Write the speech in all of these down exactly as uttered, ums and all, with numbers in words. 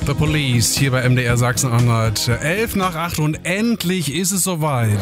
The Police hier bei M D R Sachsen-Anhalt. Elf nach acht und endlich ist es soweit.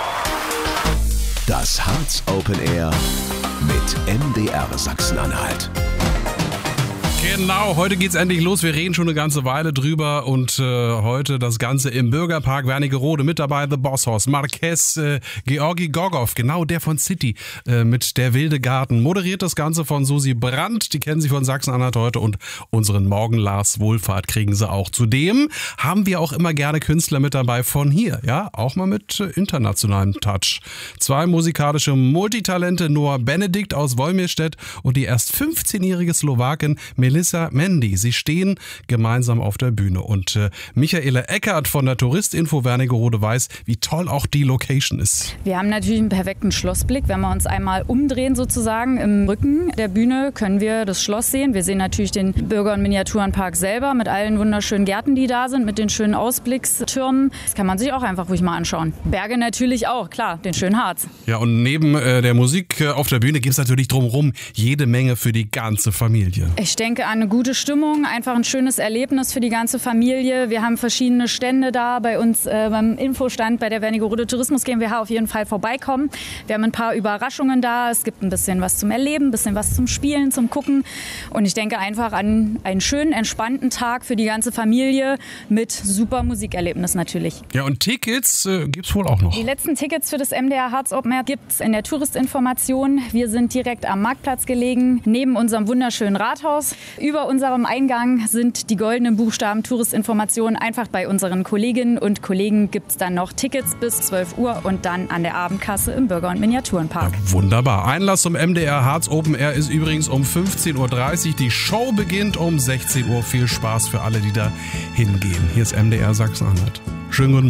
Das Harz Open Air mit M D R Sachsen-Anhalt. Genau, heute geht's endlich los. Wir reden schon eine ganze Weile drüber und äh, heute das Ganze im Bürgerpark Wernigerode. Mit dabei The Boss Hoss, Marquez, äh, Georgi Gogov, genau der von City äh, mit Der wilde Garten. Moderiert das Ganze von Susi Brandt, die kennen Sie von Sachsen-Anhalt heute, und unseren Morgen Lars Wohlfahrt kriegen Sie auch. Zudem haben wir auch immer gerne Künstler mit dabei von hier, ja, auch mal mit äh, internationalem Touch. Zwei musikalische Multitalente, Noah Benedikt aus Wolmirstedt und die erst fünfzehnjährige Slowakin Melissa Mendy. Sie stehen gemeinsam auf der Bühne und äh, Michaela Eckert von der Touristinfo Wernigerode weiß, wie toll auch die Location ist. Wir haben natürlich einen perfekten Schlossblick. Wenn wir uns einmal umdrehen sozusagen im Rücken der Bühne, können wir das Schloss sehen. Wir sehen natürlich den Bürger- und Miniaturenpark selber mit allen wunderschönen Gärten, die da sind, mit den schönen Ausblickstürmen. Das kann man sich auch einfach ruhig mal anschauen. Berge natürlich auch, klar, den schönen Harz. Ja, und neben äh, der Musik äh, auf der Bühne gibt es natürlich drumherum jede Menge für die ganze Familie. Ich denke an eine gute Stimmung, einfach ein schönes Erlebnis für die ganze Familie. Wir haben verschiedene Stände da bei uns äh, beim Infostand bei der Wernigerode Tourismus GmbH auf jeden Fall vorbeikommen. Wir haben ein paar Überraschungen da. Es gibt ein bisschen was zum Erleben, ein bisschen was zum Spielen, zum Gucken. Und ich denke einfach an einen schönen, entspannten Tag für die ganze Familie mit super Musikerlebnis natürlich. Ja, und Tickets äh, gibt es wohl auch noch. Die letzten Tickets für das M D R Harz Open Air gibt es in der Touristinformation. Wir sind direkt am Marktplatz gelegen, neben unserem wunderschönen Rathaus. Über unserem Eingang sind die goldenen Buchstaben Touristinformation. Einfach bei unseren Kolleginnen und Kollegen gibt es dann noch Tickets bis zwölf Uhr und dann an der Abendkasse im Bürger- und Miniaturenpark. Ja, wunderbar. Einlass zum M D R Harz Open Air ist übrigens um fünfzehn Uhr dreißig. Die Show beginnt um sechzehn Uhr. Viel Spaß für alle, die da hingehen. Hier ist M D R Sachsen-Anhalt. Schönen guten Morgen.